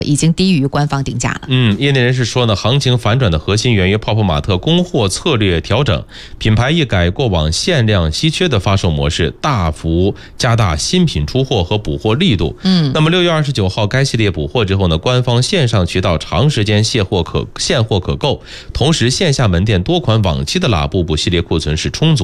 已经低于官方定价了。 业内人士说呢，行情反转的核心源于泡泡玛特供货策略调整，品牌一改过往限量稀缺的发售模式，大幅加大新品出货和补货力度。那么6月29号该系列补货之后呢，官方线上渠道长时间现货可购，同时线下门店多款往期的拉布布系列库存是充足。